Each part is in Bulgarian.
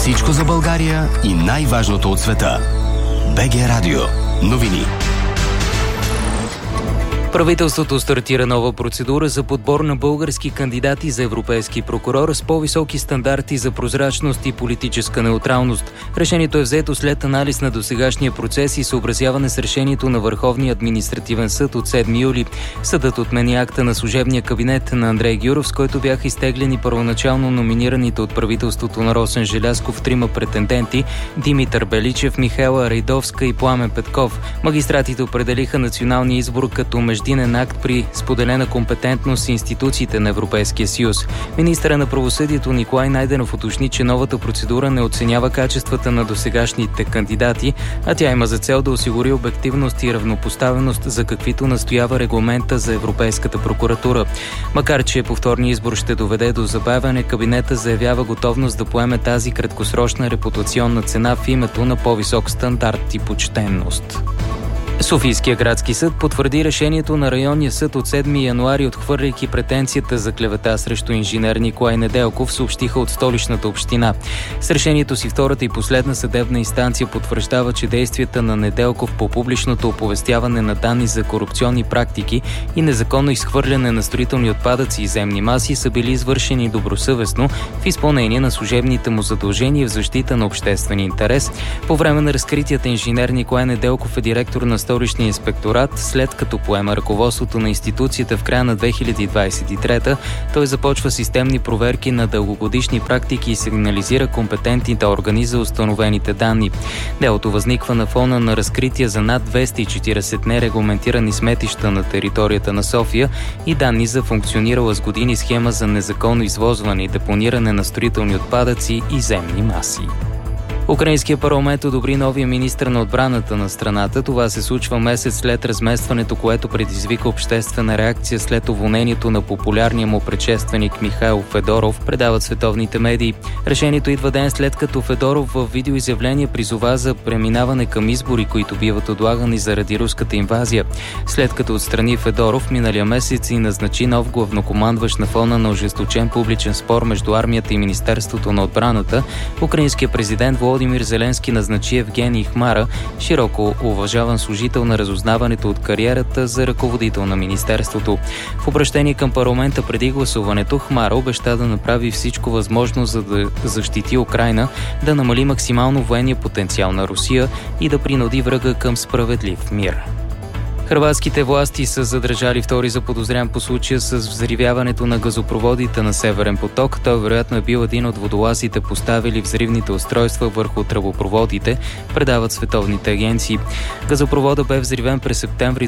Всичко за България и най-важното от света. БГ Радио. Новини. Правителството стартира нова процедура за подбор на български кандидати за европейски прокурор с по-високи стандарти за прозрачност и политическа неутралност. Решението е взето след анализ на досегашния процес и съобразяване с решението на Върховния административен съд от 7 юли. Съдът отмени акта на служебния кабинет на Андрей Гюров, с който бяха изтеглени първоначално номинираните от правителството на Росен Желязков трима претенденти – Димитър Беличев, Михаела Райдовска и Пламен Петков. Магистратите определиха националния избор като междинен акт при споделена компетентност с институциите на Европейския съюз. Министърът на правосъдието Николай Найденов уточни, че новата процедура не оценява качествата на досегашните кандидати, а тя има за цел да осигури обективност и равнопоставеност, за каквито настоява регламента за Европейската прокуратура. Макар че повторният избор ще доведе до забавяне, кабинета заявява готовност да поеме тази краткосрочна репутационна цена в името на по-висок стандарт и почтенност. Софийския градски съд потвърди решението на районния съд от 7 януари, отхвърляйки претенцията за клевета срещу инженер Николай Неделков, съобщиха от Столичната община. С решението си втората и последна съдебна инстанция потвърждава, че действията на Неделков по публичното оповестяване на данни за корупционни практики и незаконно изхвърляне на строителни отпадъци и земни маси са били извършени добросъвестно в изпълнение на служебните му задължения в защита на обществен интерес. По време на разкритията инженер Николай Неделков е директор на Столичния инспекторат. След като поема ръководството на институцията в края на 2023, той започва системни проверки на дългогодишни практики и сигнализира компетентните органи за установените данни. Делото възниква на фона на разкрития за над 240 нерегламентирани сметища на територията на София и данни за функционирала с години схема за незаконно извозване и депониране на строителни отпадъци и земни маси. Украинският парламент одобри новия министър на отбраната на страната. Това се случва месец след разместването, което предизвика обществена реакция след уволнението на популярния му предшественик Михаил Федоров, предават световните медии. Решението идва ден след като Федоров в видеоизявление призова за преминаване към избори, които биват отлагани заради руската инвазия. След като отстрани Федоров, миналия месец и назначи нов главнокомандващ на фона на ожесточен публичен спор между армията и Министерството на отбраната, украинският президент Володимир Зеленски назначи Евгений Хмара, широко уважаван служител на разузнаването от кариерата за ръководител на министерството. В обращение към парламента преди гласуването, Хмара обеща да направи всичко възможно, за да защити Украйна, да намали максимално военния потенциал на Русия и да принуди врага към справедлив мир. Хърватските власти са задържали втори заподозрян по случая с взривяването на газопроводите на Северен поток. Той вероятно е бил един от водолазите, поставили взривните устройства върху тръбопроводите, предават световните агенции. Газопроводът бе взривен през септември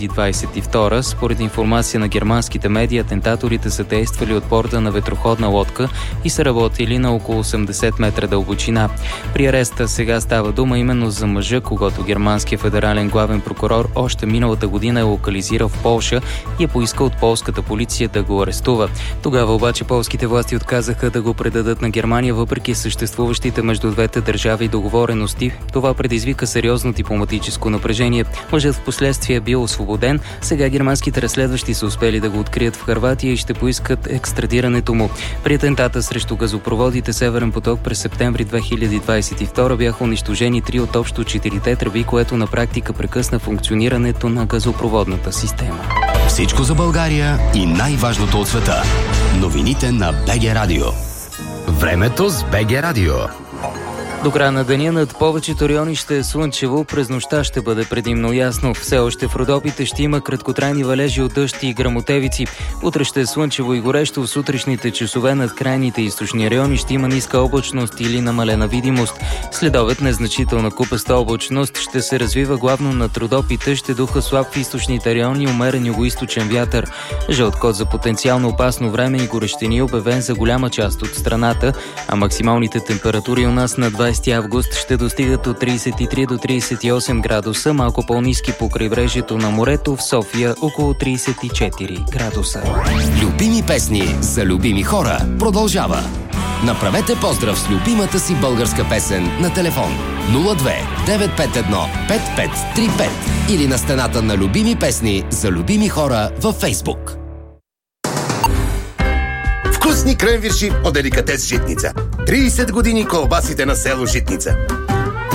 2022. Според информация на германските медии, атентаторите са действали от борда на ветроходна лодка и са работили на около 80 метра дълбочина. При ареста сега става дума именно за мъжа, когото германският федерален главен прокурор още миналата година е локализирал в Полша и е поискал от полската полиция да го арестува. Тогава обаче полските власти отказаха да го предадат на Германия, въпреки съществуващите между двете държави договорености. Това предизвика сериозно дипломатическо напрежение. Мъжът в последствие е бил освободен. Сега германските разследващи са успели да го открият в Хърватия и ще поискат екстрадирането му. При атентата срещу газопроводите Северен поток през септември 2022 бяха унищожени 3 от общо 4-те тръби, което на практика прекъсна функционирането на газопроводната система. Всичко за България и най-важното от света. Новините на БГ Радио. Времето с БГ Радио. До края на деня над повечето райони ще е слънчево, през нощта ще бъде предимно ясно. Все още в Родопите ще има краткотрайни валежи от дъжд и гръмотевици. Утре ще е слънчево и горещо, в сутрешните часове над крайните източни райони ще има ниска облачност или намалена видимост. Следобед незначителна купеста облачност ще се развива главно над Родопите, ще духа слаб в източните райони, умерен югоизточен вятър. Жълт код за потенциално опасно време и горещини обявен за голяма част от страната, а максималните температури у нас на 20 август ще достигат от 33 до 38 градуса, малко по-ниски по крайбрежието на морето, в София около 34 градуса. Любими песни за любими хора продължава. Направете поздрав с любимата си българска песен на телефон 02 951 5535 или на стената на любими песни за любими хора във Фейсбук. Вкусни кренвирши от деликатес Житница. 30 години колбасите на село Житница.